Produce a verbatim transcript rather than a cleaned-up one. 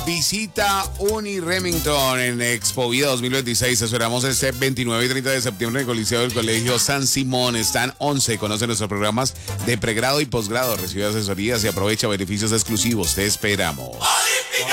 visita Uni Remington en Expo Vida dos mil veintiséis. Esperamos este veintinueve y treinta de septiembre en el Coliseo del Colegio San Simón. Están once. Conoce nuestros programas de pregrado y posgrado. Recibe asesorías y aprovecha beneficios exclusivos. Te esperamos.